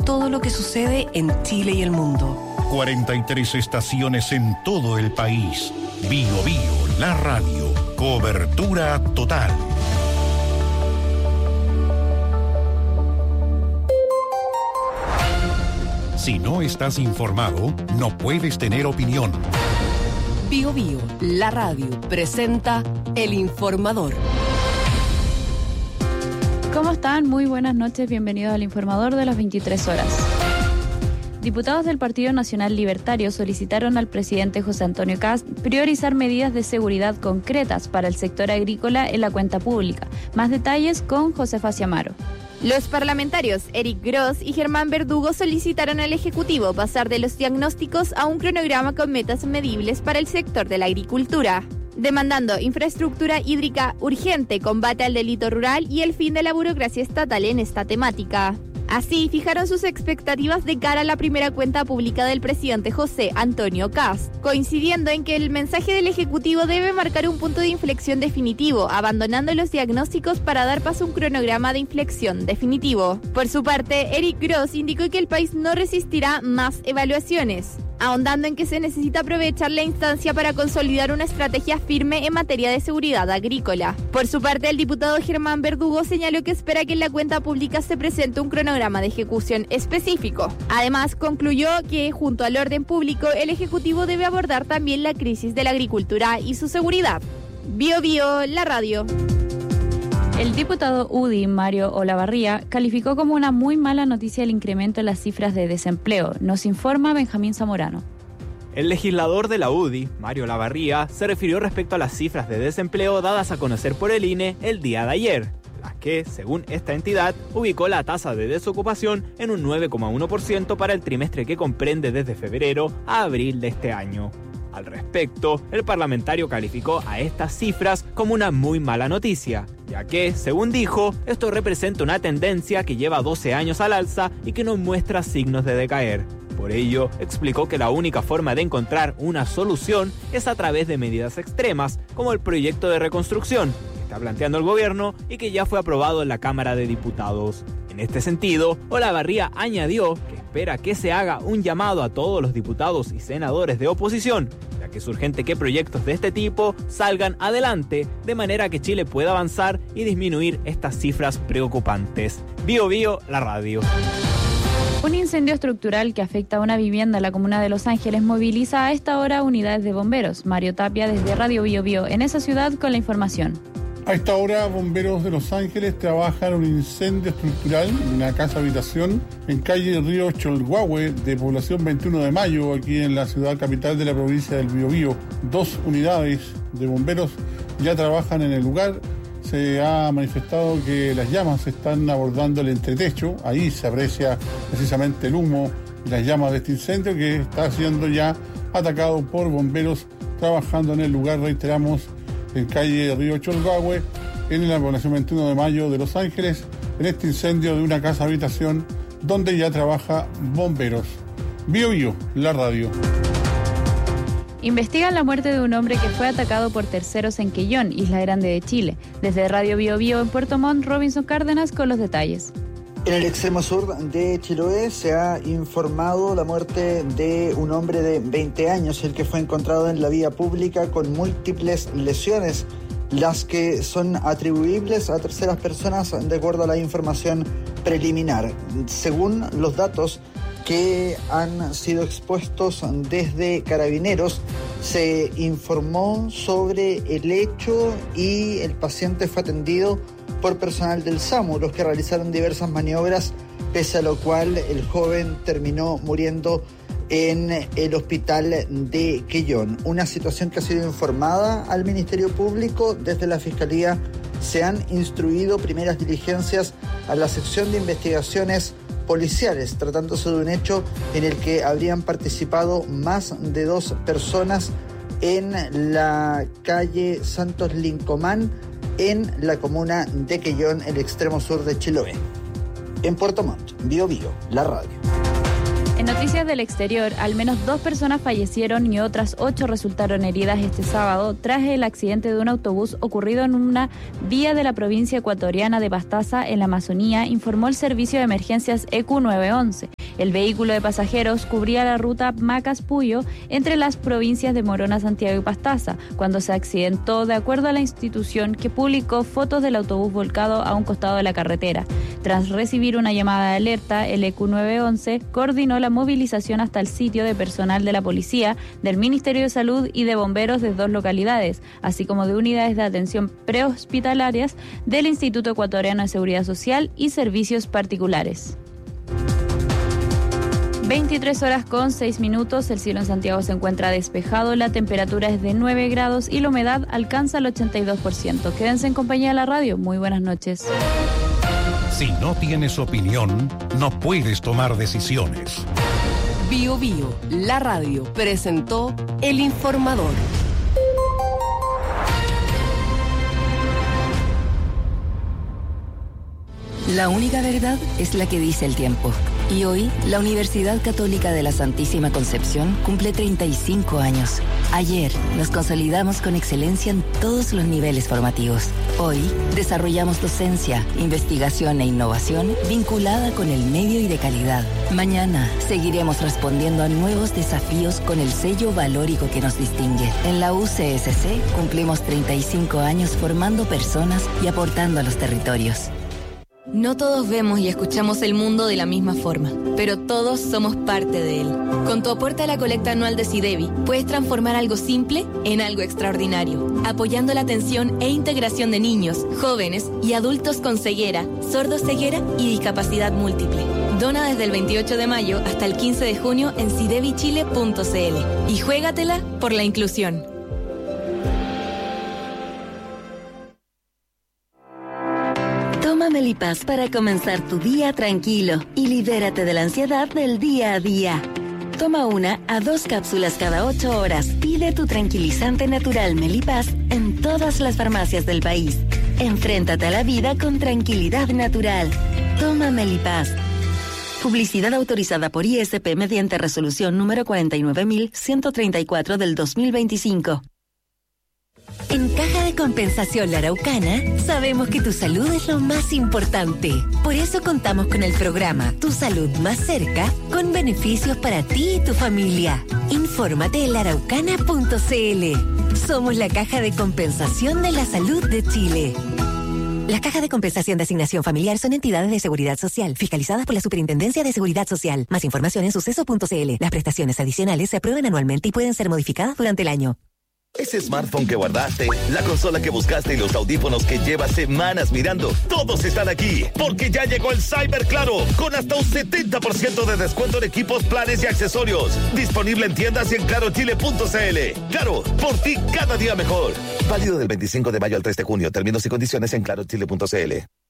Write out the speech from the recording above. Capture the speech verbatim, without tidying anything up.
todo lo que sucede en Chile y el mundo. cuarenta y tres estaciones en todo el país. Bio Bio, la radio. Cobertura total. Si no estás informado, no puedes tener opinión. Bio Bio, la radio, presenta El Informador. ¿Cómo están? Muy buenas noches, bienvenidos al Informador de las veintitrés horas. Diputados del Partido Nacional Libertario solicitaron al presidente José Antonio Kast priorizar medidas de seguridad concretas para el sector agrícola en la cuenta pública. Más detalles con Josefa Ciamaro. Los parlamentarios Eric Gross y Germán Verdugo solicitaron al Ejecutivo pasar de los diagnósticos a un cronograma con metas medibles para el sector de la agricultura, demandando infraestructura hídrica urgente, combate al delito rural y el fin de la burocracia estatal en esta temática. Así, fijaron sus expectativas de cara a la primera cuenta pública del presidente José Antonio Kast, coincidiendo en que el mensaje del Ejecutivo debe marcar un punto de inflexión definitivo, abandonando los diagnósticos para dar paso a un cronograma de inflexión definitivo. Por su parte, Eric Gross indicó que el país no resistirá más evaluaciones, ahondando en que se necesita aprovechar la instancia para consolidar una estrategia firme en materia de seguridad agrícola. Por su parte, el diputado Germán Verdugo señaló que espera que en la cuenta pública se presente un cronograma de ejecución específico. Además, concluyó que, junto al orden público, el Ejecutivo debe abordar también la crisis de la agricultura y su seguridad. Bio Bio, la radio. El diputado U D I, Mario Olavarría, calificó como una muy mala noticia el incremento en las cifras de desempleo. Nos informa Benjamín Zamorano. El legislador de la U D I, Mario Olavarría, se refirió respecto a las cifras de desempleo dadas a conocer por el I N E el día de ayer, las que, según esta entidad, ubicó la tasa de desocupación en un nueve coma uno por ciento para el trimestre que comprende desde febrero a abril de este año. Al respecto, el parlamentario calificó a estas cifras como una muy mala noticia, ya que, según dijo, esto representa una tendencia que lleva doce años al alza y que no muestra signos de decaer. Por ello, explicó que la única forma de encontrar una solución es a través de medidas extremas, como el proyecto de reconstrucción que está planteando el gobierno y que ya fue aprobado en la Cámara de Diputados. En este sentido, Olavarría añadió que espera que se haga un llamado a todos los diputados y senadores de oposición, ya que es urgente que proyectos de este tipo salgan adelante, de manera que Chile pueda avanzar y disminuir estas cifras preocupantes. Bio Bio, la radio. Un incendio estructural que afecta a una vivienda en la comuna de Los Ángeles moviliza a esta hora unidades de bomberos. Mario Tapia desde Radio Bio Bio en esa ciudad con la información. A esta hora, bomberos de Los Ángeles trabajan un incendio estructural en una casa habitación en calle Río Cholguahue de población veintiuno de mayo, aquí en la ciudad capital de la provincia del Biobío. Dos unidades de bomberos ya trabajan en el lugar. Se ha manifestado que las llamas están abordando el entretecho. Ahí se aprecia precisamente el humo y las llamas de este incendio que está siendo ya atacado por bomberos trabajando en el lugar, reiteramos, en calle Río Cholguahue, en la población veintiuno de mayo de Los Ángeles, en este incendio de una casa habitación donde ya trabaja bomberos. Bio Bio, la radio. Investigan la muerte de un hombre que fue atacado por terceros en Quellón, Isla Grande de Chile. Desde Radio Bio Bio en Puerto Montt, Robinson Cárdenas con los detalles. En el extremo sur de Chiloé se ha informado la muerte de un hombre de veinte años, el que fue encontrado en la vía pública con múltiples lesiones, las que son atribuibles a terceras personas de acuerdo a la información preliminar. Según los datos que han sido expuestos desde Carabineros, se informó sobre el hecho y el paciente fue atendido por personal del SAMU, los que realizaron diversas maniobras, pese a lo cual el joven terminó muriendo en el hospital de Quellón. Una situación que ha sido informada al Ministerio Público. Desde la Fiscalía se han instruido primeras diligencias a la sección de investigaciones policiales, tratándose de un hecho en el que habrían participado más de dos personas en la calle Santos Lincomán, en la comuna de Quellón, el extremo sur de Chiloé. En Puerto Montt, Bio Bio, la radio. En En noticias del exterior, al menos dos personas fallecieron y otras ocho resultaron heridas este sábado tras el accidente de un autobús ocurrido en una vía de la provincia ecuatoriana de Pastaza, en la Amazonía, informó el servicio de emergencias E Q nueve once. El vehículo de pasajeros cubría la ruta Macas-Puyo entre las provincias de Morona, Santiago y Pastaza, cuando se accidentó, de acuerdo a la institución que publicó fotos del autobús volcado a un costado de la carretera. Tras recibir una llamada de alerta, el E Q nueve once coordinó la movilización hasta el sitio de personal de la policía, del Ministerio de Salud y de bomberos de dos localidades, así como de unidades de atención prehospitalarias del Instituto Ecuatoriano de Seguridad Social y servicios particulares. veintitrés horas con seis minutos, el cielo en Santiago se encuentra despejado, la temperatura es de nueve grados y la humedad alcanza el ochenta y dos por ciento. Quédense en compañía de la radio, muy buenas noches. Si no tienes opinión, no puedes tomar decisiones. Bio Bio, la radio, presentó El Informador. La única verdad es la que dice el tiempo. Y hoy, la Universidad Católica de la Santísima Concepción cumple treinta y cinco años. Ayer, nos consolidamos con excelencia en todos los niveles formativos. Hoy, desarrollamos docencia, investigación e innovación vinculada con el medio y de calidad. Mañana, seguiremos respondiendo a nuevos desafíos con el sello valórico que nos distingue. En la U C S C, cumplimos treinta y cinco años formando personas y aportando a los territorios. No todos vemos y escuchamos el mundo de la misma forma, pero todos somos parte de él. Con tu aporte a la colecta anual de SIDEBI, puedes transformar algo simple en algo extraordinario, apoyando la atención e integración de niños, jóvenes y adultos con ceguera, sordoceguera y discapacidad múltiple. Dona desde el veintiocho de mayo hasta el quince de junio en sidebi chile punto c l y juégatela por la inclusión. Toma Melipaz para comenzar tu día tranquilo y libérate de la ansiedad del día a día. Toma una a dos cápsulas cada ocho horas. Pide tu tranquilizante natural Melipaz en todas las farmacias del país. Enfréntate a la vida con tranquilidad natural. Toma Melipaz. Publicidad autorizada por I S P mediante resolución número cuarenta y nueve mil ciento treinta y cuatro del dos mil veinticinco. En Caja de Compensación La Araucana, sabemos que tu salud es lo más importante. Por eso contamos con el programa Tu Salud Más Cerca, con beneficios para ti y tu familia. Infórmate en la araucana punto c l. Somos la Caja de Compensación de la Salud de Chile. Las cajas de compensación de asignación familiar son entidades de seguridad social, fiscalizadas por la Superintendencia de Seguridad Social. Más información en suceso punto c l. Las prestaciones adicionales se aprueban anualmente y pueden ser modificadas durante el año. Ese smartphone que guardaste, la consola que buscaste y los audífonos que llevas semanas mirando, todos están aquí, porque ya llegó el Cyber Claro, con hasta un setenta por ciento de descuento en equipos, planes y accesorios. Disponible en tiendas y en claro chile punto c l. Claro, por ti cada día mejor. Válido del veinticinco de mayo al tres de junio. Términos y condiciones en claro chile punto c l.